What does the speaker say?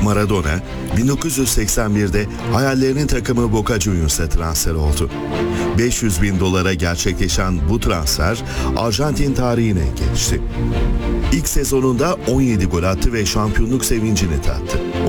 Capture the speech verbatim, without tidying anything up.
Maradona bin dokuz yüz seksen birde hayallerinin takımı Boca Juniors'a transfer oldu. beş yüz bin dolara gerçekleşen bu transfer Arjantin tarihine geçti. İlk sezonunda on yedi gol attı ve şampiyonluk sevincini tattı.